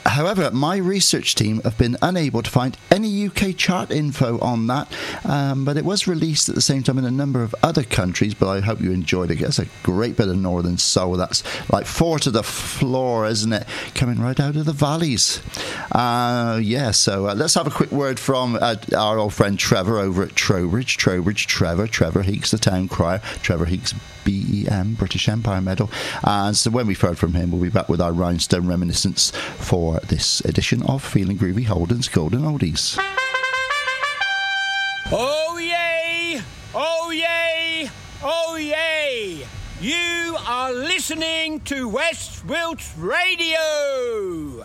However, my research team have been unable to find any UK chart info on that, but it was released at the same time in a number of other countries, but I hope you enjoyed it. It's a great bit of Northern Soul. That's like 4 to the floor, isn't it? Coming right out of the valleys. So let's have a quick word from our old friend Trevor over at Trowbridge. Trevor Heeks, the town crier. Trevor Heeks, BEM, British Empire Medal. And so when we've heard from him, we'll be back with our Rhinestone reminiscence for this edition of Feeling Groovy Holden's Golden Oldies. Oh yay! Oh yay! Oh yay! You are listening to West Wilts Radio!